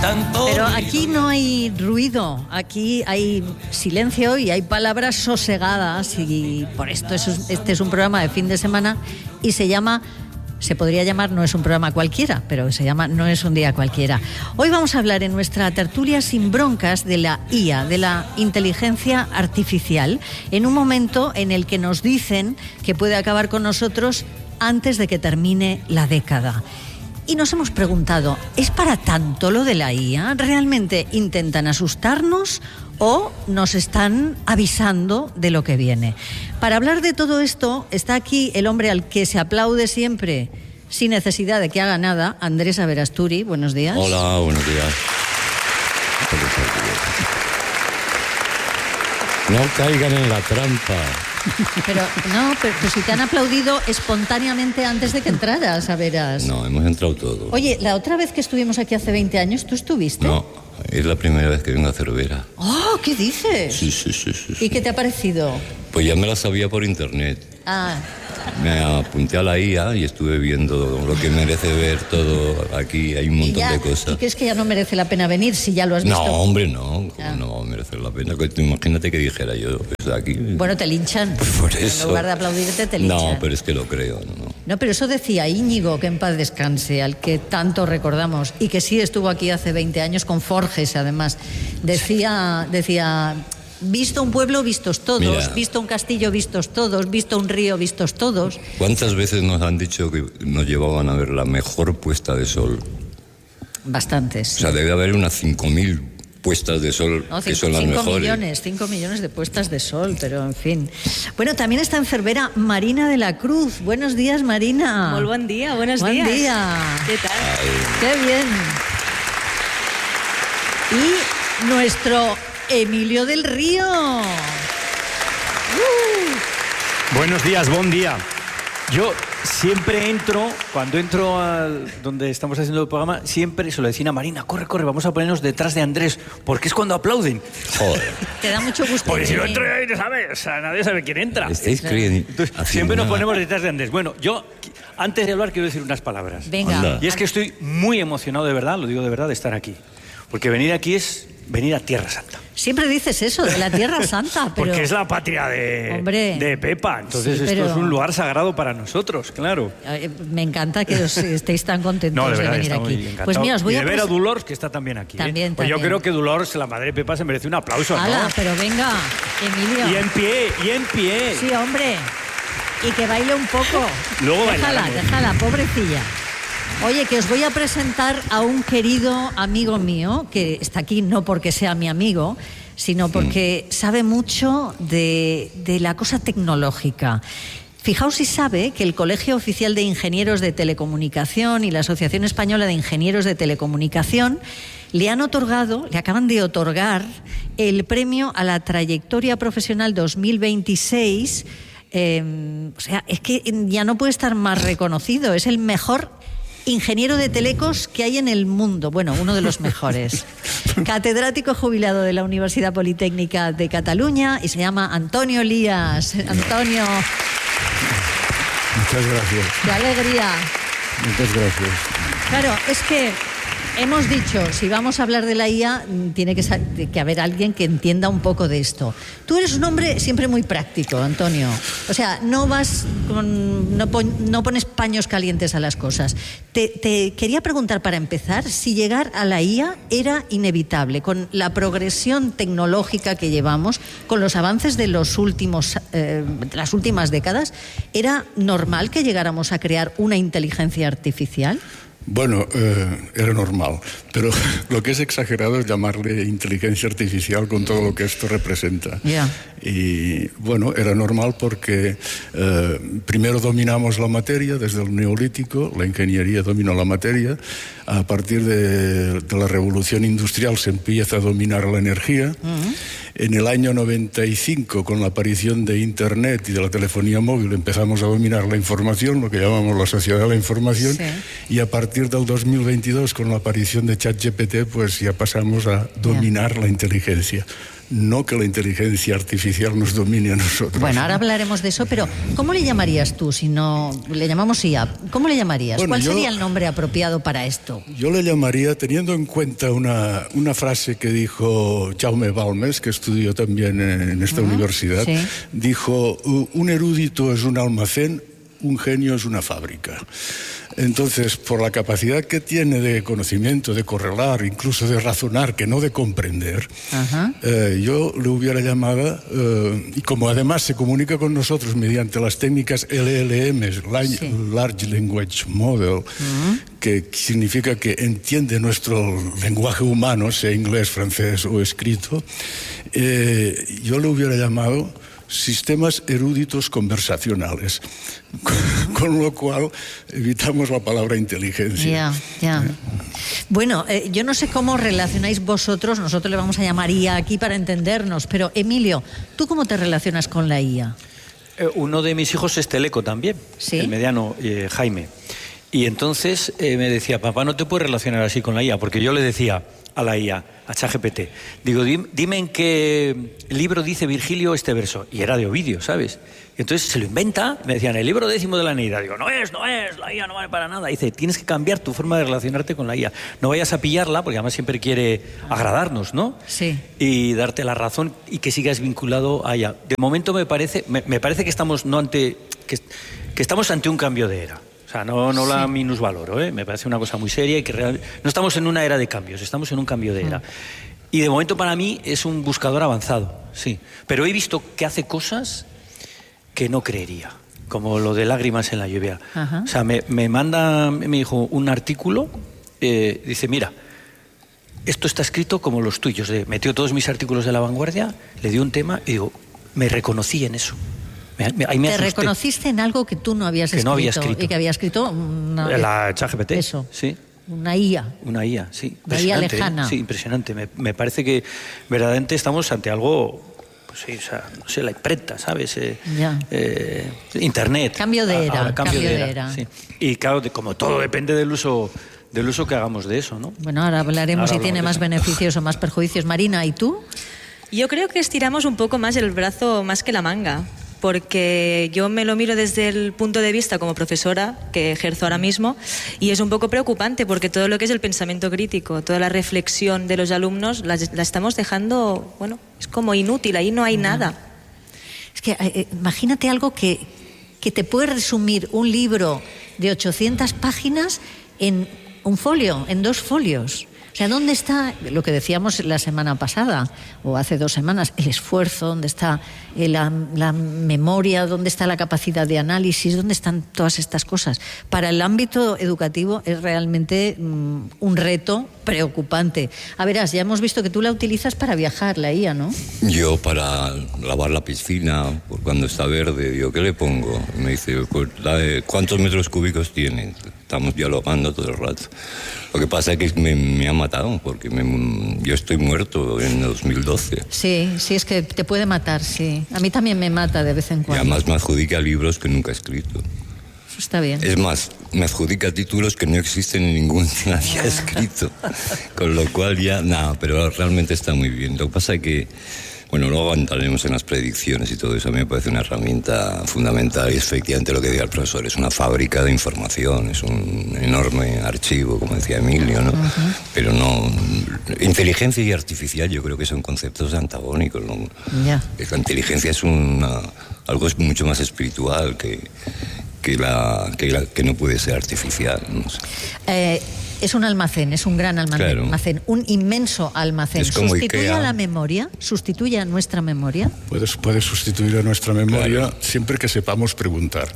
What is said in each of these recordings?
tanto Pero ruido. aquí no hay ruido, aquí hay silencio y hay palabras sosegadas, y por esto este es un programa de fin de semana y se podría llamar, no es un programa cualquiera, pero se llama No es un día cualquiera. Hoy vamos a hablar en nuestra tertulia sin broncas de la IA, de la inteligencia artificial, en un momento en el que nos dicen que puede acabar con nosotros antes de que termine la década. Y nos hemos preguntado, ¿es para tanto lo de la IA? ¿Realmente intentan asustarnos o nos están avisando de lo que viene? Para hablar de todo esto está aquí el hombre al que se aplaude siempre sin necesidad de que haga nada, Andrés Aberasturi. Buenos días. Hola, buenos días. No caigan en la trampa. Pero si te han aplaudido espontáneamente antes de que entraras, a veras. No, hemos entrado todos. Oye, la otra vez que estuvimos aquí hace 20 años, ¿tú estuviste? No, es la primera vez que vengo a Cervera. ¡Oh, qué dices! Sí. ¿Y qué te ha parecido? Pues ya me la sabía por internet. Ah, Me apunté a la IA y estuve viendo lo que merece ver todo aquí. Hay un montón de cosas. ¿Y crees que ya no merece la pena venir si ya lo has visto? No, hombre, no. Ah. No merece la pena. Tú imagínate que dijera yo, pues aquí... Bueno, te linchan. Por eso. En lugar de aplaudirte, te linchan. No, pero es que lo creo, ¿no? No, pero eso decía Íñigo, que en paz descanse, al que tanto recordamos, y que sí estuvo aquí hace 20 años con Forges, además. Decía, visto un pueblo, vistos todos. Mira. Visto un castillo, vistos todos. Visto un río, vistos todos. ¿Cuántas veces nos han dicho que nos llevaban a ver la mejor puesta de sol? Bastantes. O sea, debe haber unas 5.000 puestas de sol No, que son las mejores. 5 millones de puestas de sol, pero en fin. Bueno, también está en Cervera Marina de la Cruz. Buenos días, Marina. Muy buen día, buenos Buen días. día. ¿Qué tal? ¡Qué bien! Y nuestro Emilio del Río. Buenos días, buen día. Yo siempre cuando entro a donde estamos haciendo el programa, siempre se lo decía a Marina, corre, vamos a ponernos detrás de Andrés, porque es cuando aplauden. Joder. Te da mucho gusto. Porque si no entro ahí, no sabes, nadie sabe quién entra. ¿Estáis creyendo? Entonces, siempre nos ponemos detrás de Andrés. Bueno, yo, antes de hablar, quiero decir unas palabras. Venga. Anda. Y es que estoy muy emocionado, de verdad, lo digo de verdad, de estar aquí. Porque venir aquí es venir a Tierra Santa. Siempre dices eso, de la Tierra Santa, pero... Porque es la patria de Pepa. Entonces Sí, esto pero- es un lugar sagrado para nosotros, claro. Me encanta que estéis tan contentos No, de verdad, de venir está muy aquí. encantado. Pues mira, os voy y a de ver a presen- Dolors, que está también aquí. También, Pues yo también. creo que Dolors, la madre de Pepa, se merece un aplauso, ¿no? ¡Hala! Pero venga, Emilio. Y en pie. Sí, hombre. Y que baile un poco. Luego bailaremos. Déjala, pobrecilla. Oye, que os voy a presentar a un querido amigo mío, que está aquí no porque sea mi amigo, sino porque sabe mucho de la cosa tecnológica. Fijaos si sabe que el Colegio Oficial de Ingenieros de Telecomunicación y la Asociación Española de Ingenieros de Telecomunicación le acaban de otorgar el premio a la trayectoria profesional 2026. O sea, es que ya no puede estar más reconocido. Es el mejor ingeniero de telecos que hay en el mundo. Bueno, uno de los mejores. Catedrático jubilado de la Universidad Politécnica de Cataluña y se llama Antonio Lías. Antonio, Muchas gracias. qué alegría. Muchas gracias. Claro, es que hemos dicho, si vamos a hablar de la IA, tiene que haber alguien que entienda un poco de esto. Tú eres un hombre siempre muy práctico, Antonio. O sea, no pones paños calientes a las cosas. Te quería preguntar, para empezar, si llegar a la IA era inevitable, con la progresión tecnológica que llevamos, con los avances de las últimas décadas, ¿era normal que llegáramos a crear una inteligencia artificial? Bueno, era normal, pero lo que es exagerado es llamarle inteligencia artificial con todo lo que esto representa. Ya. Y bueno, era normal porque primero dominamos la materia desde el Neolítico, la ingeniería dominó la materia, a partir de la revolución industrial se empieza a dominar la energía. En el año 95, con la aparición de Internet y de la telefonía móvil, empezamos a dominar la información, lo que llamamos la sociedad de la información, Sí. y a partir del 2022, con la aparición de ChatGPT, pues ya pasamos a dominar la inteligencia. no que la inteligencia artificial nos domine a nosotros. Bueno, ahora hablaremos de eso, pero ¿cómo le llamarías tú si no le llamamos IA? ¿Cómo le llamarías? Bueno, ¿Cuál sería el nombre apropiado para esto? Yo le llamaría, teniendo en cuenta una frase que dijo Jaume Balmes, que estudió también en esta universidad, sí. Dijo, un erudito es un almacén, un genio es una fábrica. Entonces, por la capacidad que tiene de conocimiento, de correlar, incluso de razonar, que no de comprender, yo le hubiera llamado, y como además se comunica con nosotros mediante las técnicas LLM, Large Language Model, que significa que entiende nuestro lenguaje humano, sea inglés, francés o escrito, yo le hubiera llamado sistemas eruditos conversacionales, con lo cual evitamos la palabra inteligencia. Ya. Bueno, yo no sé cómo relacionáis vosotros, nosotros le vamos a llamar IA aquí para entendernos, pero Emilio, ¿tú cómo te relacionas con la IA? Uno de mis hijos es teleco también, ¿sí? El mediano, Jaime. Y entonces me decía, papá, no te puedes relacionar así con la IA, porque yo le decía a la IA, a ChatGPT, digo, dime en qué libro dice Virgilio este verso. Y era de Ovidio, ¿sabes? Entonces se lo inventa, me decían, el libro 10º de la Eneida. Digo, no es, la IA no vale para nada. Dice, tienes que cambiar tu forma de relacionarte con la IA. No vayas a pillarla, porque además siempre quiere agradarnos, ¿no? Sí. Y darte la razón y que sigas vinculado a ella. De momento me parece que estamos que estamos ante un cambio de era. O sea, no la minusvaloro, ¿eh? Me parece una cosa muy seria y que no estamos en una era de cambios, estamos en un cambio de era. Y de momento para mí es un buscador avanzado, sí. Pero he visto que hace cosas que no creería, como lo de lágrimas en la lluvia. O sea, me dijo un artículo, dice, mira, esto está escrito como los tuyos. Metió todos mis artículos de La Vanguardia, le dio un tema y digo, me reconocí en eso. ¿Te reconociste en algo que tú no habías escrito? Que no había escrito. Y que había escrito la ChatGPT. Eso. Sí. Una IA. Una IA, sí. Una IA lejana. Sí, impresionante. Me parece que verdaderamente estamos ante algo, pues sí, o sea, no sé, la imprenta, ¿sabes? Internet. Cambio de era. Cambio de era. Sí. Y claro, como todo depende del uso que hagamos de eso, ¿no? Bueno, ahora hablaremos si tiene más beneficios o más perjuicios. Marina, ¿y tú? Yo creo que estiramos un poco más el brazo más que la manga. Porque yo me lo miro desde el punto de vista como profesora que ejerzo ahora mismo y es un poco preocupante porque todo lo que es el pensamiento crítico, toda la reflexión de los alumnos la estamos dejando, bueno, es como inútil, ahí no hay nada. Es que imagínate algo que te puede resumir un libro de 800 páginas en un folio, en 2 folios. O sea, ¿dónde está lo que decíamos la semana pasada o hace 2 semanas? El esfuerzo, ¿dónde está la memoria? ¿Dónde está la capacidad de análisis? ¿Dónde están todas estas cosas? Para el ámbito educativo es realmente un reto preocupante. A verás, ya hemos visto que tú la utilizas para viajar, la IA, ¿no? Yo para lavar la piscina, cuando está verde, digo, ¿qué le pongo? Y me dice, pues, ¿cuántos metros cúbicos tiene? Estamos dialogando todo el rato. Lo que pasa es que me ha matado, porque yo estoy muerto en 2012. Sí, es que te puede matar, sí. A mí también me mata de vez en cuando. Y además me adjudica libros que nunca he escrito. Está bien. Es más, me adjudica títulos que no existen en ningún nadie ha escrito. Con lo cual ya, nada, pero realmente está muy bien. Lo que pasa es que, bueno, luego entraremos en las predicciones y todo eso. A mí me parece una herramienta fundamental y efectivamente lo que diga el profesor, es una fábrica de información, es un enorme archivo, como decía Emilio, ¿no? Pero no... Inteligencia y artificial yo creo que son conceptos antagónicos, ¿no? La inteligencia es algo mucho más espiritual que no puede ser artificial, no sé. Es un almacén, es un gran almacén, claro. Un inmenso almacén. Es como ¿Sustituye Ikea. a la memoria? ¿Sustituye a nuestra memoria? Puede sustituir a nuestra memoria, siempre que sepamos preguntar.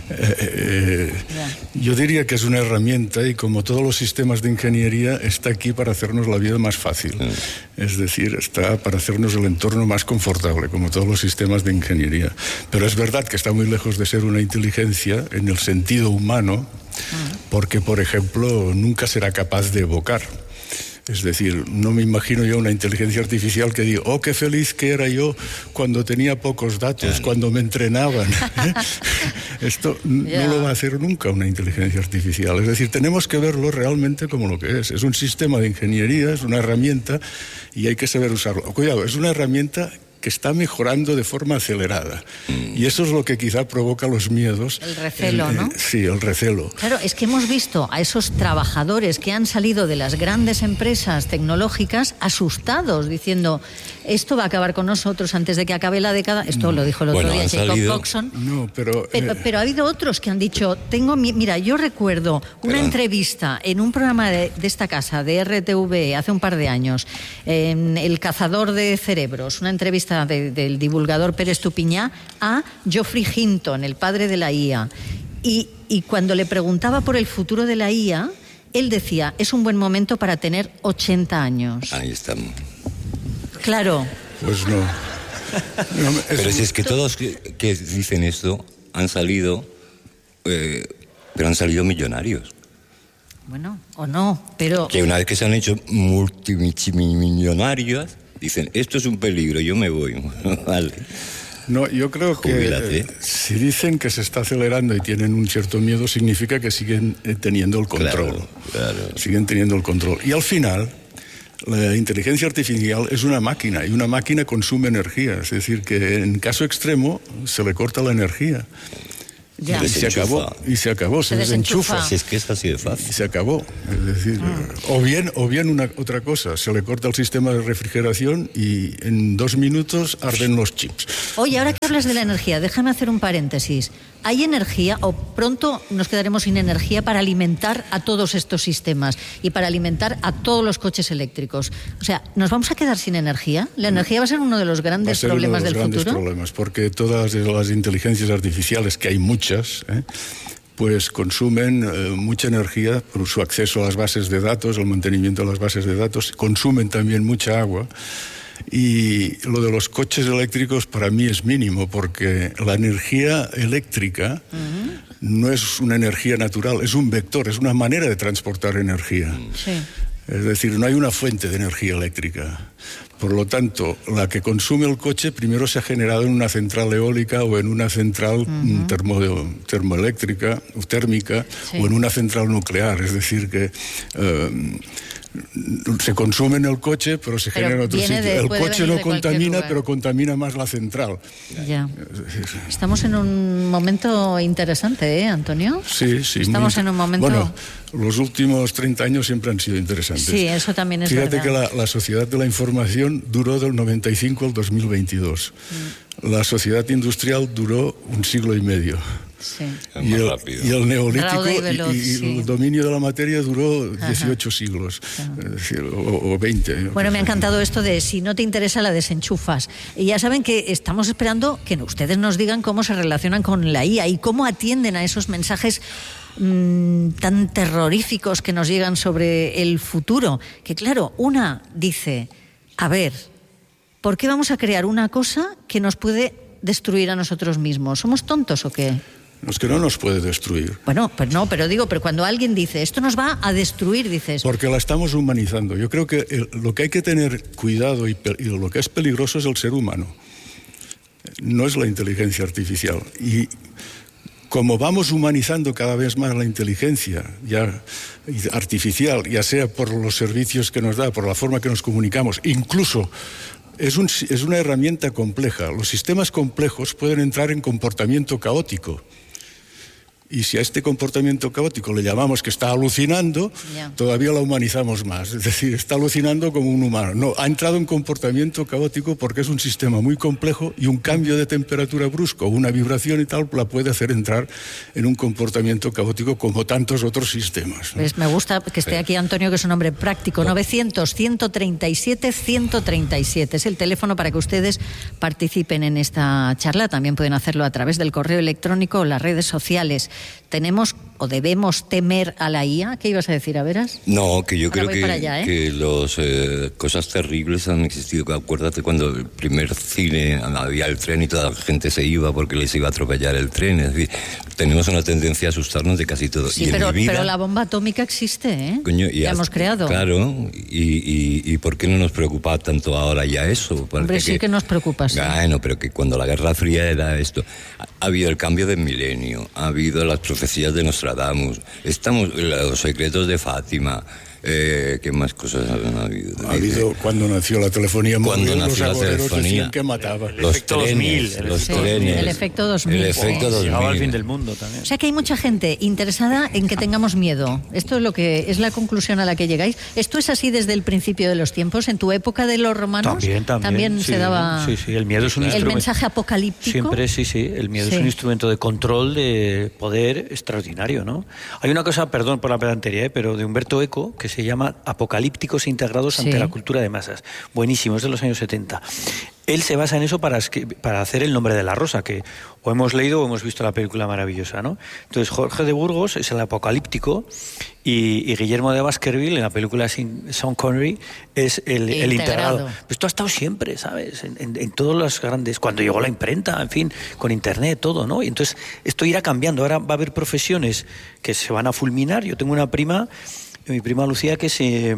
Yo diría que es una herramienta y como todos los sistemas de ingeniería está aquí para hacernos la vida más fácil. Es decir, está para hacernos el entorno más confortable, como todos los sistemas de ingeniería. Pero es verdad que está muy lejos de ser una inteligencia en el sentido humano, porque, por ejemplo, nunca será capaz de evocar. Es decir, no me imagino yo una inteligencia artificial que diga, oh, qué feliz que era yo cuando tenía pocos datos, cuando me entrenaban. Esto no lo va a hacer nunca una inteligencia artificial. Es decir, tenemos que verlo realmente como lo que es. Es un sistema de ingeniería, es una herramienta y hay que saber usarlo. Cuidado, es una herramienta que está mejorando de forma acelerada. Y eso es lo que quizá provoca los miedos. El recelo, ¿no? Sí, el recelo. Claro, es que hemos visto a esos trabajadores que han salido de las grandes empresas tecnológicas asustados, diciendo, esto va a acabar con nosotros antes de que acabe la década. Esto lo dijo el otro día Jacob Coxon. No, pero ha habido otros que han dicho, mira, yo recuerdo una entrevista en un programa de esta casa, de RTV, hace un par de años, en El cazador de cerebros, una entrevista del divulgador Pérez Tupiñá a Geoffrey Hinton, el padre de la IA. Y cuando le preguntaba por el futuro de la IA, él decía, es un buen momento para tener 80 años. Ahí estamos. Claro. Pues no. Pero si es que todos que dicen esto han salido, pero han salido millonarios. Bueno, o no, pero... Que una vez que se han hecho multimillonarios, dicen, esto es un peligro, yo me voy. Vale. No, yo creo Jubílate. que si dicen que se está acelerando y tienen un cierto miedo, significa que siguen teniendo el control. Claro. Siguen teniendo el control. Y al final, la inteligencia artificial es una máquina, y una máquina consume energía. Es decir, que en caso extremo se le corta la energía. Ya. Y se acabó, se desenchufa. Si es que es así de fácil. Y se acabó. Es decir, o bien otra cosa, se le corta el sistema de refrigeración y en 2 minutos arden los chips. Oye, ahora que hablas de la energía, déjame hacer un paréntesis. ¿Hay energía o pronto nos quedaremos sin energía para alimentar a todos estos sistemas y para alimentar a todos los coches eléctricos? O sea, ¿nos vamos a quedar sin energía? ¿La energía va a ser uno de los grandes problemas del futuro? Va a ser uno de los grandes problemas, porque todas las inteligencias artificiales, que hay muchas, pues consumen mucha energía por su acceso a las bases de datos, el mantenimiento de las bases de datos, consumen también mucha agua. Y lo de los coches eléctricos para mí es mínimo, porque la energía eléctrica no es una energía natural, es un vector, es una manera de transportar energía. Sí. Es decir, no hay una fuente de energía eléctrica. Por lo tanto, la que consume el coche primero se ha generado en una central eólica o en una central termoeléctrica o térmica, o en una central nuclear. Es decir, que se consume en el coche, pero se genera en otro sitio. El coche no contamina, pero contamina más la central. Ya. Estamos en un momento interesante, Antonio? Sí. Estamos en un momento... Bueno, los últimos 30 años siempre han sido interesantes. Sí, eso también es verdad. Fíjate que la sociedad de la información duró del 95 al 2022. La sociedad industrial duró 1 siglo y medio. Sí. Y el neolítico y el dominio de la materia duró 18 siglos, es decir, o 20. Bueno, me ha encantado esto de si no te interesa la desenchufas. Y ya saben que estamos esperando que ustedes nos digan cómo se relacionan con la IA y cómo atienden a esos mensajes tan terroríficos que nos llegan sobre el futuro. Que claro, una dice, a ver, ¿por qué vamos a crear una cosa que nos puede destruir a nosotros mismos? ¿Somos tontos o qué? Es que no nos puede destruir. Bueno, pues no, pero cuando alguien dice, esto nos va a destruir, dices... Porque la estamos humanizando. Yo creo que lo que hay que tener cuidado y lo que es peligroso es el ser humano. No es la inteligencia artificial. Y como vamos humanizando cada vez más la inteligencia artificial, ya sea por los servicios que nos da, por la forma que nos comunicamos, incluso... Es una herramienta compleja. Los sistemas complejos pueden entrar en comportamiento caótico. Y si a este comportamiento caótico le llamamos que está alucinando, todavía la humanizamos más. Es decir, está alucinando como un humano. No, ha entrado en comportamiento caótico porque es un sistema muy complejo y un cambio de temperatura brusco, una vibración y tal, la puede hacer entrar en un comportamiento caótico como tantos otros sistemas, ¿no? Pues me gusta que esté aquí Antonio, que es un hombre práctico. 900-137-137 es el teléfono para que ustedes participen en esta charla. También pueden hacerlo a través del correo electrónico o las redes sociales. Tenemos o debemos temer a la IA? ¿Qué ibas a decir, a veras? No, que yo Ahora creo voy para allá, que las cosas terribles han existido. Acuérdate cuando el primer cine había el tren y toda la gente se iba porque les iba a atropellar el tren. Es decir, tenemos una tendencia a asustarnos de casi todo. Sí, y pero, en mi vida, pero la bomba atómica existe, ¿eh? coño, la hemos creado. Claro, y ¿por qué no nos preocupa tanto ahora ya eso? Hombre, sí que nos preocupa, sí. Bueno, pero que cuando la Guerra Fría era esto, ha habido el cambio del milenio, ha habido las profecías de Nostradamus, estamos los secretos de Fátima. ¿Qué más cosas han habido? Ha habido cuando nació la telefonía móvil, cuando nació los la agoreros telefonía, decían que mataba. los trenes, El efecto 2000. El efecto 2000. Llegaba al fin del mundo también. O sea que hay mucha gente interesada en que tengamos miedo. Esto es lo que es la conclusión a la que llegáis. ¿Esto es así desde el principio de los tiempos? ¿En tu época de los romanos? También sí, se daba sí, el miedo es un instrumento. El mensaje apocalíptico. Siempre, sí. El miedo es un instrumento de control, de poder extraordinario, ¿no? Hay una cosa, perdón por la pedantería, pero de Humberto Eco, que se llama Apocalípticos integrados ante la cultura de masas. Buenísimo, es de los años 70. Él se basa en eso para hacer El nombre de la rosa, que o hemos leído o hemos visto la película maravillosa, ¿no? Entonces, Jorge de Burgos es el apocalíptico y Guillermo de Baskerville, en la película Sean Connery, es el integrado. Pues esto ha estado siempre, ¿sabes? En todos los grandes... Cuando llegó la imprenta, en fin, con internet, todo, ¿no? Y entonces esto irá cambiando. Ahora va a haber profesiones que se van a fulminar. Yo tengo una prima... Mi prima Lucía, que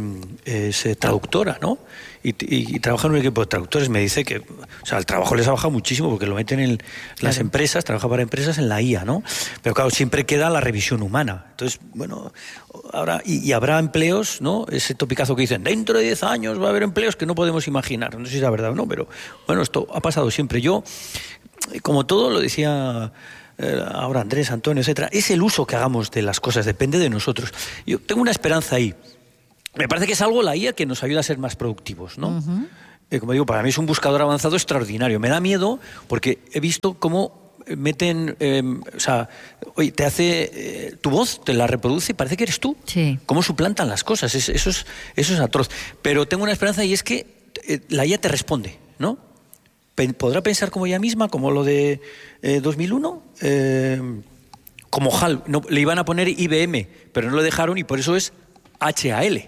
es traductora, ¿no? Y trabaja en un equipo de traductores. Me dice que, o sea, el trabajo les ha bajado muchísimo porque lo meten en las empresas, trabaja para empresas en la IA, ¿no? Pero claro, siempre queda la revisión humana. Entonces, bueno, ahora, y habrá empleos, ¿no? Ese topicazo que dicen, dentro de 10 años va a haber empleos que no podemos imaginar. No sé si es la verdad o no, pero bueno, esto ha pasado siempre. Yo, como todo, lo decía... ahora Andrés, Antonio, etcétera, es el uso que hagamos de las cosas, depende de nosotros. Yo tengo una esperanza ahí. Me parece que es algo la IA que nos ayuda a ser más productivos, ¿no? Como digo, para mí es un buscador avanzado extraordinario. Me da miedo porque he visto cómo meten, o sea, oye, te hace tu voz, te la reproduce y parece que eres tú. Sí. Cómo suplantan las cosas, eso es atroz. Pero tengo una esperanza y es que la IA te responde, ¿no? ¿Podrá pensar como ella misma, como lo de 2001? Como HAL, no, le iban a poner IBM, pero no lo dejaron y por eso es HAL.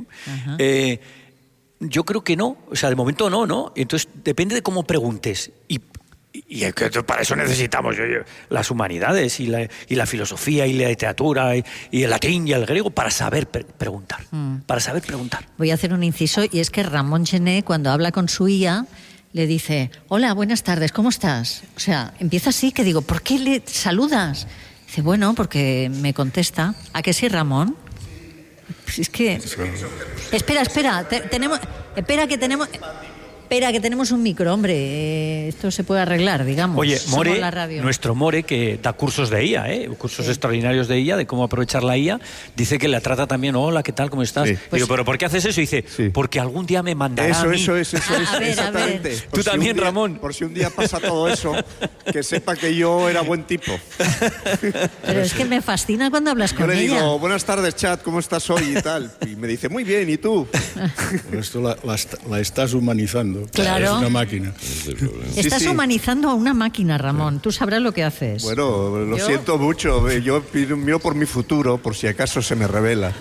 Yo creo que no, o sea, de momento no. Entonces depende de cómo preguntes y para eso necesitamos las humanidades y la filosofía y la literatura y el latín y el griego para saber preguntar. Voy a hacer un inciso y es que Ramón Gené, cuando habla con su IA, le dice, hola, buenas tardes, ¿cómo estás? O sea, empieza así, que digo, ¿por qué le saludas? Dice, bueno, porque me contesta. ¿A que sí, Ramón? Pues es que... Espera, que tenemos un micro, hombre. Esto se puede arreglar, digamos. Oye, More, la radio. Nuestro More, que da cursos de IA, cursos extraordinarios de IA, de cómo aprovechar la IA, dice que la trata también, hola, ¿qué tal? ¿Cómo estás? Sí. Digo, ¿pero por qué haces eso? Y dice, porque algún día me mandará a mí. Eso es, exactamente. Tú también, Ramón. Por si un día pasa todo eso, que sepa que yo era buen tipo. Pero es que me fascina cuando hablas con ella. Yo le digo, buenas tardes, chat, ¿cómo estás hoy? Y tal. Y me dice, muy bien, ¿y tú? Esto la estás humanizando. Claro. Es una máquina. Estás humanizando a una máquina, Ramón. Tú sabrás lo que haces. Bueno, lo siento mucho. Yo miro por mi futuro, por si acaso se me revela.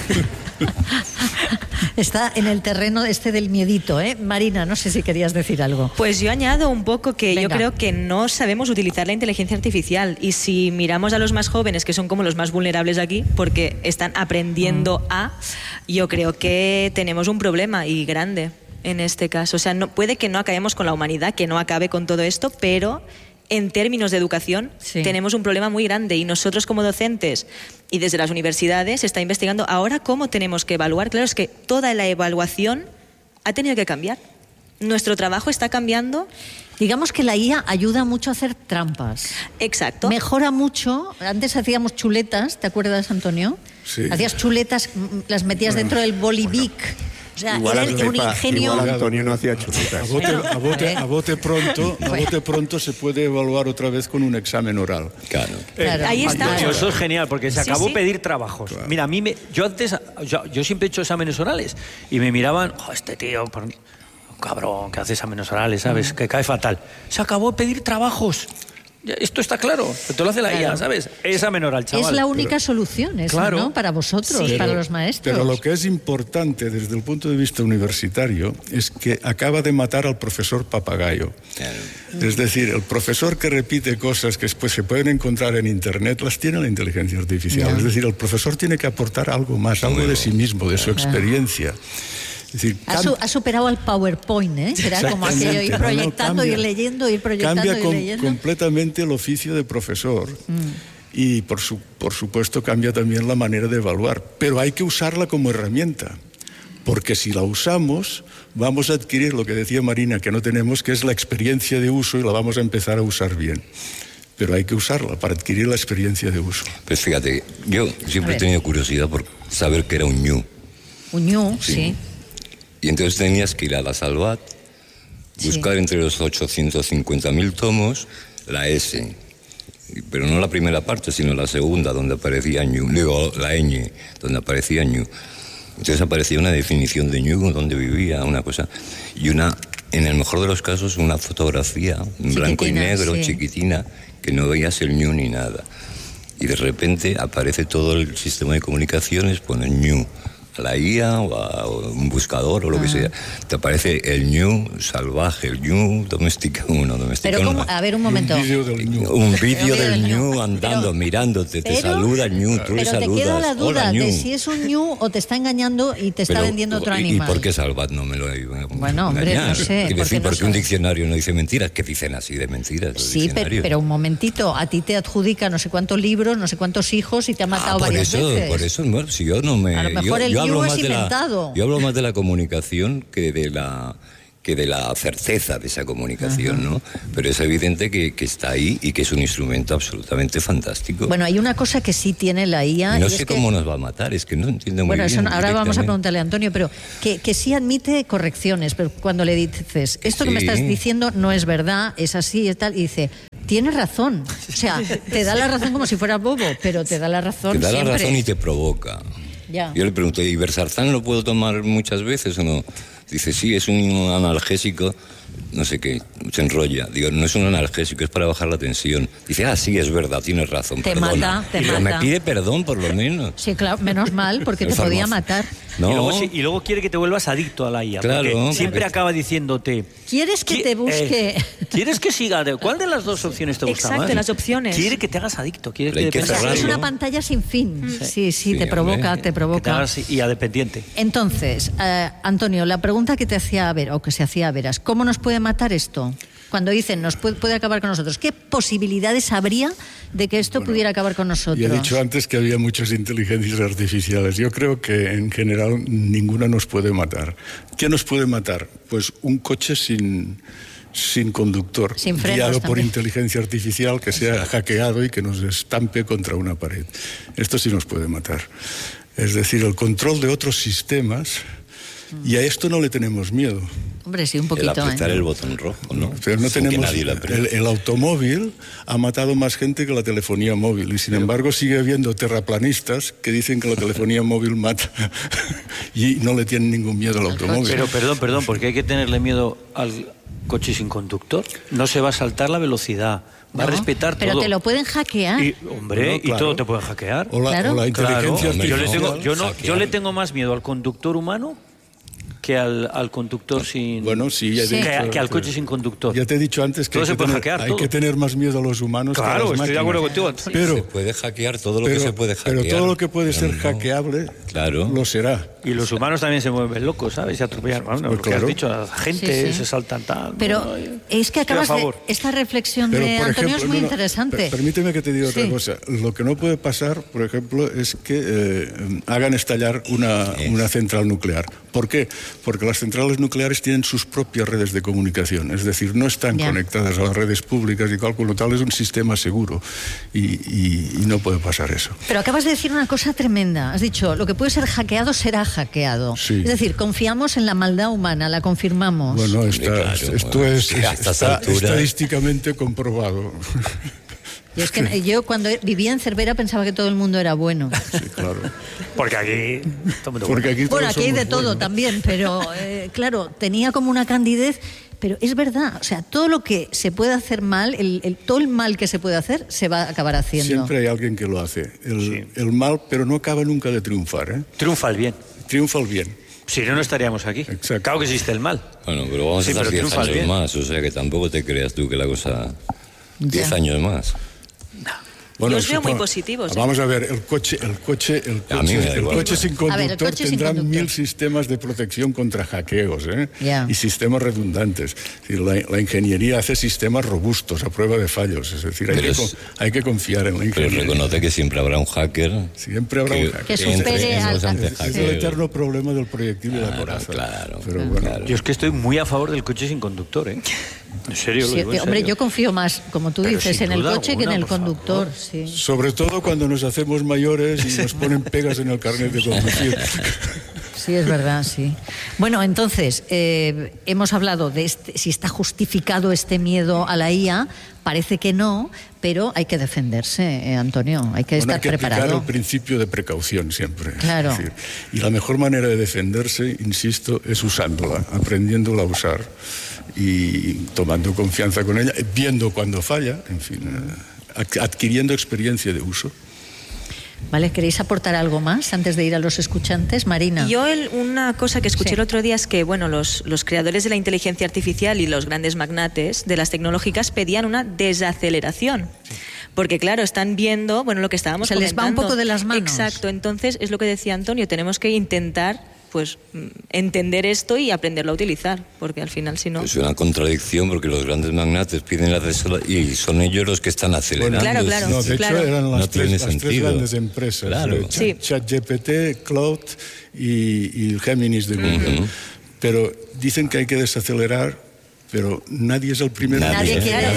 Está en el terreno del miedito, ¿eh? Marina, no sé si querías decir algo. Pues yo añado un poco que Venga. yo creo que no sabemos utilizar la inteligencia artificial y si miramos a los más jóvenes, que son como los más vulnerables aquí, porque están aprendiendo yo creo que tenemos un problema y grande en este caso. O sea, puede que no acabemos con la humanidad, que no acabe con todo esto, pero en términos de educación tenemos un problema muy grande y nosotros como docentes y desde las universidades se está investigando ahora cómo tenemos que evaluar. Claro, es que toda la evaluación ha tenido que cambiar. Nuestro trabajo está cambiando. Digamos que la IA ayuda mucho a hacer trampas. Exacto. Mejora mucho. Antes hacíamos chuletas, ¿te acuerdas, Antonio? Sí. Hacías chuletas, las metías dentro del bolivic. O sea, igual era un ingenio. Igual Antonio no hacía chuletas. A bote pronto se puede evaluar otra vez con un examen oral. Claro. Ahí está. Eso es genial, porque se acabó pedir trabajos. Claro. Mira, yo siempre he hecho exámenes orales y me miraban, este tío, cabrón, que hace exámenes orales, ¿sabes? Que cae fatal. Se acabó pedir trabajos. Esto está claro, te lo hace la IA, ¿sabes? Esa menor al chaval. Es la única solución, esa, ¿no? Para vosotros, para los maestros. Pero lo que es importante desde el punto de vista universitario es que acaba de matar al profesor papagayo. Es decir, el profesor que repite cosas que después se pueden encontrar en Internet, las tiene la inteligencia artificial. Es decir, el profesor tiene que aportar algo más, algo de sí mismo, de su experiencia. Es decir, ha superado al PowerPoint, ¿eh? Que era como aquello, ir proyectando, ir leyendo, ir proyectando, cambia ir leyendo. Completamente el oficio de profesor. Y por supuesto cambia también la manera de evaluar. Pero hay que usarla como herramienta. Porque si la usamos, vamos a adquirir lo que decía Marina, que no tenemos, que es la experiencia de uso, y la vamos a empezar a usar bien. Pero hay que usarla para adquirir la experiencia de uso. Pues fíjate, yo siempre he tenido curiosidad por saber qué era un ñu. Un ñu, sí. Y entonces tenías que ir a la Salvat, buscar entre los 850.000 tomos la S, pero no la primera parte, sino la segunda, donde aparecía ñu, digo, la ñ, donde aparecía ñu. Entonces aparecía una definición de ñu, donde vivía, una cosa, y en el mejor de los casos, una fotografía en blanco y negro, chiquitina, que no veías el ñu ni nada. Y de repente aparece todo el sistema de comunicaciones, pone ñu. A la IA o a un buscador o lo que sea, te aparece el ñu salvaje, el ñu domesticado, Pero ¿cómo? A ver, un momento. Un vídeo del ñu andando, mirándote, te saluda el ñu, tú le saludas. Pero te queda la duda Hola, de si es un ñu o te está engañando y te está vendiendo otro animal. ¿Y por qué Salvat no me lo Bueno, hombre, no sé. Porque un diccionario no dice mentiras, que dicen así de mentiras. Sí, pero un momentito, a ti te adjudica no sé cuántos libros, no sé cuántos hijos y te ha matado varias veces. Por eso, bueno, si yo no me... A lo mejor el ñu es inventado. Yo hablo más de la comunicación que de la certeza de esa comunicación, ¿no? Pero es evidente que está ahí y que es un instrumento absolutamente fantástico. Bueno, hay una cosa que sí tiene la IA... Y no sé cómo nos va a matar, es que no entiendo muy bien. Bueno, ahora vamos a preguntarle a Antonio, pero que sí admite correcciones, pero cuando le dices, esto que me estás diciendo no es verdad, es así, es tal, y dice... Tienes razón, o sea, te da la razón como si fuera bobo, pero te da la razón siempre. Te da la razón y te provoca. Ya. Yo le pregunto, ¿y Ibersarzán lo puedo tomar muchas veces o no? Dice, sí, es un analgésico, no sé qué, se enrolla. Digo, no es un analgésico, es para bajar la tensión. Dice, sí, es verdad, tienes razón, perdona. Pero me pide perdón, por lo menos. Sí, claro, menos mal, porque te podía matar. No. Y luego quiere que te vuelvas adicto a la IA. Claro. Siempre acaba diciéndote... ¿Quieres que te busque? ¿Quieres que siga? ¿Cuál de las dos opciones te gusta más? Exacto, las opciones. Quiere que te hagas adicto. Es una pantalla sin fin. Sí, te provoca, te provoca. Que te hagas IA dependiente. Entonces, Antonio, la pregunta que te hacía que se hacía a Veras, ¿cómo nos puede matar esto? Cuando dicen, nos puede acabar con nosotros, ¿qué posibilidades habría de que esto pudiera acabar con nosotros? Ya he dicho antes que había muchas inteligencias artificiales. Yo creo que en general ninguna nos puede matar. ¿Qué nos puede matar? Pues un coche sin conductor, guiado por inteligencia artificial, que sea hackeado y que nos estampe contra una pared. Esto sí nos puede matar. Es decir, el control de otros sistemas, y a esto no le tenemos miedo. Hombre, sí, un poquito. El apretar el botón rojo, ¿no? Pero no tenemos... El automóvil ha matado más gente que la telefonía móvil, y sin embargo sigue habiendo terraplanistas que dicen que la telefonía móvil mata y no le tienen ningún miedo al automóvil. Pero perdón, porque hay que tenerle miedo al coche sin conductor. No se va a saltar la velocidad. Va a respetar todo. Pero te lo pueden hackear. Y todo te pueden hackear. O la inteligencia artificial. Yo le tengo más miedo al conductor humano que al conductor sin... Bueno, sí, ya he dicho, que al coche sin conductor. Ya te he dicho antes que hay que tener más miedo a los humanos que a las máquinas. Claro, estoy de acuerdo contigo. Pero se puede hackear todo lo que se puede hackear. Pero todo lo que puede ser hackeable, lo será. Y los humanos también se mueven locos, ¿sabes? Se atropellan. Bueno, lo que has dicho, la gente se saltan tal. Pero es que acabas de... Esta reflexión de Antonio es muy interesante. Permíteme que te diga otra cosa. Lo que no puede pasar, por ejemplo, es que hagan estallar una central nuclear. ¿Por qué? Porque las centrales nucleares tienen sus propias redes de comunicación, es decir, no están conectadas a las redes públicas y con lo tal es un sistema seguro y no puede pasar eso. Pero acabas de decir una cosa tremenda. Has dicho, lo que puede ser hackeado será hackeado. Sí. Es decir, confiamos en la maldad humana, la confirmamos. Bueno, esto es estadísticamente comprobado. Y es que yo cuando vivía en Cervera pensaba que todo el mundo era bueno. Sí, claro. Porque aquí... Aquí hay de todo también, pero claro, tenía como una candidez, pero es verdad, o sea, todo lo que se puede hacer mal, todo el mal que se puede hacer, se va a acabar haciendo. Siempre hay alguien que lo hace. El mal, pero no acaba nunca de triunfar, ¿eh? Triunfa el bien. Triunfa el bien. Si no, no estaríamos aquí. Exacto. Claro que existe el mal. Bueno, pero vamos a estar 10 años más, o sea que tampoco te creas tú que la cosa... 10 años más. Bueno, yo os veo muy positivos. Vamos a ver, el coche sin conductor tendrá 1000 sistemas de protección contra hackeos, y sistemas redundantes. Es decir, la ingeniería hace sistemas robustos a prueba de fallos. Es decir, hay que confiar en la ingeniería. Pero reconoce que siempre habrá un hacker. Siempre habrá un hacker. Que supere Es el eterno problema del proyectil y la coraza. Claro. Pero bueno. Yo es que estoy muy a favor del coche sin conductor, ¿eh? En serio, lo digo, en hombre, serio. yo confío más, como tú dices, en el coche que en el conductor. Sí. Sobre todo cuando nos hacemos mayores y nos ponen pegas en el carnet de conducir. Sí, es verdad, sí. Bueno, entonces, hemos hablado de si está justificado este miedo a la IA. Parece que no, pero hay que defenderse, Antonio, hay que estar preparado. Hay que aplicar el principio de precaución siempre. Claro. Es decir, y la mejor manera de defenderse, insisto, es usándola, aprendiéndola a usar y tomando confianza con ella, viendo cuando falla, en fin, adquiriendo experiencia de uso. Vale, ¿queréis aportar algo más antes de ir a los escuchantes? Marina. Yo una cosa que escuché el otro día es que los creadores de la inteligencia artificial y los grandes magnates de las tecnológicas pedían una desaceleración. Porque claro, están viendo, lo que estábamos comentando. Se les va un poco de las manos. Exacto, entonces es lo que decía Antonio, tenemos que intentar entender esto y aprenderlo a utilizar, porque al final si no... Es una contradicción porque los grandes magnates piden la desaceleración y son ellos los que están acelerando. Claro. No, de hecho eran las tres grandes empresas, claro. ChatGPT, Cloud y el Géminis de Google. Pero dicen que hay que desacelerar, pero nadie es el primero. Nadie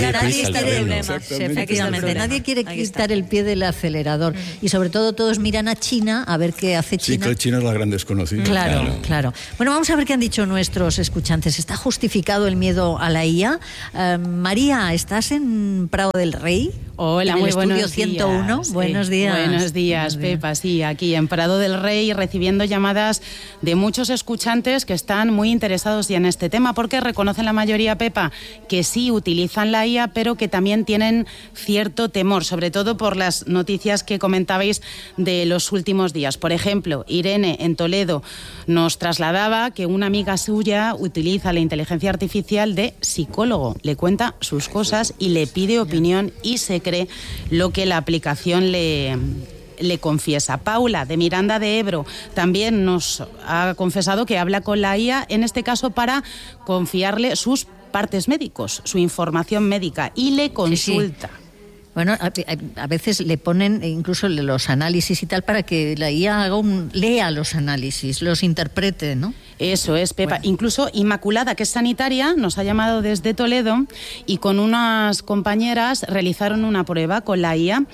quiere Ahí quitar el pie del acelerador. Y sobre todo todos miran a China a ver qué hace China. Sí, que China es la gran desconocida. Claro. Bueno, vamos a ver qué han dicho nuestros escuchantes. ¿Está justificado el miedo a la IA? María, ¿estás en Prado del Rey? Hola, muy buenos días. 101. Sí. Buenos días. Buenos días, Pepa. Sí, aquí en Prado del Rey, recibiendo llamadas de muchos escuchantes que están muy interesados ya en este tema, porque reconocen la mayoría, Pepa, que sí utilizan la IA, pero que también tienen cierto temor, sobre todo por las noticias que comentabais de los últimos días. Por ejemplo, Irene en Toledo nos trasladaba que una amiga suya utiliza la inteligencia artificial de psicólogo. Le cuenta sus cosas y le pide opinión y se cree lo que la aplicación le confiesa. Paula, de Miranda de Ebro, también nos ha confesado que habla con la IA, en este caso para confiarle sus partes médicos, su información médica, y le consulta. Sí. Bueno, a veces le ponen incluso los análisis y tal para que la IA lea los análisis, los interprete, ¿no? Eso es, Pepa. Bueno. Incluso Inmaculada, que es sanitaria, nos ha llamado desde Toledo y con unas compañeras realizaron una prueba con la IA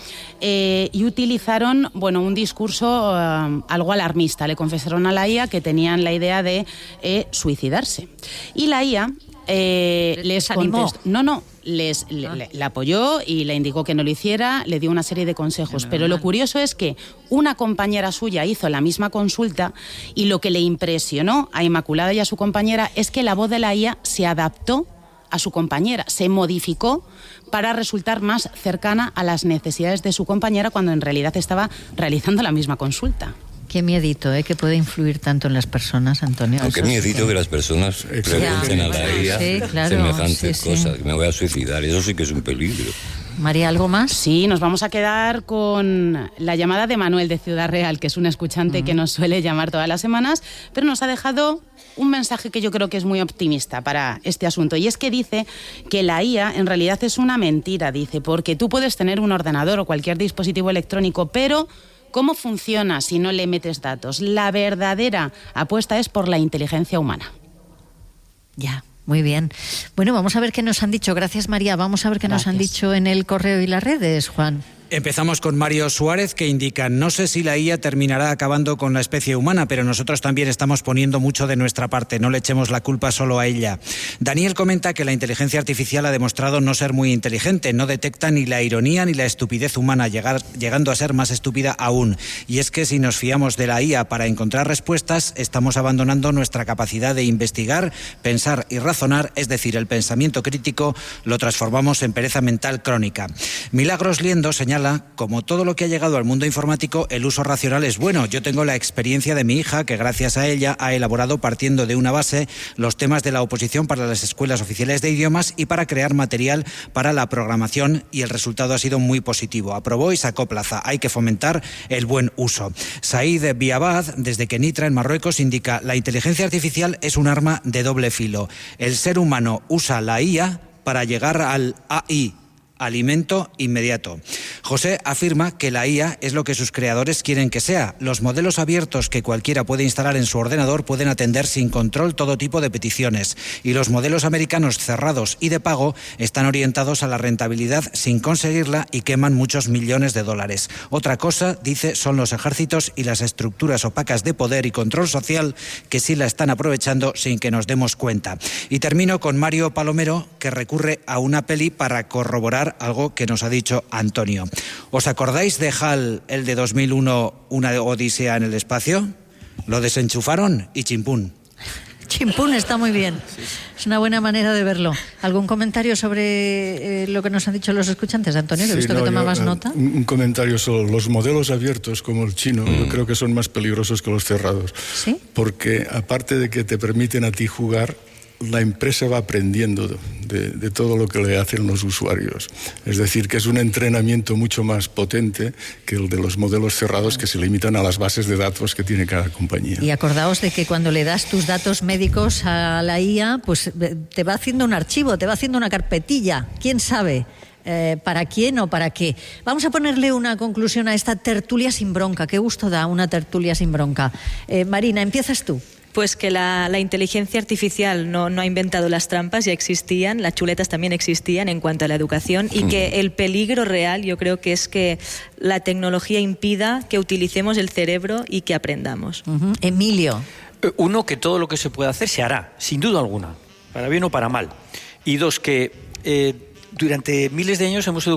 y utilizaron, un discurso algo alarmista. Le confesaron a la IA que tenían la idea de suicidarse. Y la IA les contestó. No. Le apoyó y le indicó que no lo hiciera, le dio una serie de consejos. Pero lo curioso es que una compañera suya hizo la misma consulta y lo que le impresionó a Inmaculada y a su compañera es que la voz de la IA se adaptó a su compañera, se modificó para resultar más cercana a las necesidades de su compañera cuando en realidad estaba realizando la misma consulta. Qué miedito, que puede influir tanto en las personas, Antonio. Qué miedito que las personas pregunten a la IA semejantes cosas. Me voy a suicidar, eso sí que es un peligro. María, ¿algo más? Sí, nos vamos a quedar con la llamada de Manuel de Ciudad Real, que es un escuchante que nos suele llamar todas las semanas, pero nos ha dejado un mensaje que yo creo que es muy optimista para este asunto, y es que dice que la IA en realidad es una mentira, dice, porque tú puedes tener un ordenador o cualquier dispositivo electrónico, pero ¿cómo funciona si no le metes datos? La verdadera apuesta es por la inteligencia humana. Ya, muy bien. Bueno, vamos a ver qué nos han dicho. Gracias, María. Vamos a ver qué nos han dicho en el correo y las redes, Juan. Empezamos con Mario Suárez, que indica: no sé si la IA terminará acabando con la especie humana, pero nosotros también estamos poniendo mucho de nuestra parte, no le echemos la culpa solo a ella. Daniel comenta que la inteligencia artificial ha demostrado no ser muy inteligente, no detecta ni la ironía ni la estupidez humana, llegando a ser más estúpida aún. Y es que si nos fiamos de la IA para encontrar respuestas, estamos abandonando nuestra capacidad de investigar, pensar y razonar, es decir, el pensamiento crítico lo transformamos en pereza mental crónica. Milagros Liendo señala: como todo lo que ha llegado al mundo informático, el uso racional es bueno. Yo tengo la experiencia de mi hija, que gracias a ella ha elaborado, partiendo de una base, los temas de la oposición para las escuelas oficiales de idiomas y para crear material para la programación, y el resultado ha sido muy positivo. Aprobó y sacó plaza. Hay que fomentar el buen uso. Said Biabad, desde Kenitra, en Marruecos, indica: la inteligencia artificial es un arma de doble filo. El ser humano usa la IA para llegar al AI, alimento inmediato. José afirma que la IA es lo que sus creadores quieren que sea. Los modelos abiertos que cualquiera puede instalar en su ordenador pueden atender sin control todo tipo de peticiones, y los modelos americanos cerrados y de pago están orientados a la rentabilidad sin conseguirla y queman muchos millones de dólares. Otra cosa, dice, son los ejércitos y las estructuras opacas de poder y control social que sí la están aprovechando sin que nos demos cuenta. Y termino con Mario Palomero, que recurre a una peli para corroborar algo que nos ha dicho Antonio. ¿Os acordáis de HAL, el de 2001, una odisea en el espacio? Lo desenchufaron y chimpún. Chimpún está muy bien. Es una buena manera de verlo. ¿Algún comentario sobre lo que nos han dicho los escuchantes, Antonio? Que he visto que tomabas nota. Un comentario sobre los modelos abiertos, como el chino, yo creo que son más peligrosos que los cerrados. ¿Sí? Porque aparte de que te permiten a ti jugar, la empresa va aprendiendo de todo lo que le hacen los usuarios. Es decir, que es un entrenamiento mucho más potente que el de los modelos cerrados, que se limitan a las bases de datos que tiene cada compañía. Y acordaos de que cuando le das tus datos médicos a la IA, pues te va haciendo un archivo, te va haciendo una carpetilla. ¿Quién sabe para quién o para qué? Vamos a ponerle una conclusión a esta tertulia sin bronca. Qué gusto da una tertulia sin bronca. Marina, empiezas tú. Pues que la inteligencia artificial no ha inventado las trampas, ya existían, las chuletas también existían en cuanto a la educación, y que el peligro real yo creo que es que la tecnología impida que utilicemos el cerebro y que aprendamos. Emilio. Uno, que todo lo que se pueda hacer se hará, sin duda alguna, para bien o para mal. Y dos, que durante miles de años hemos educado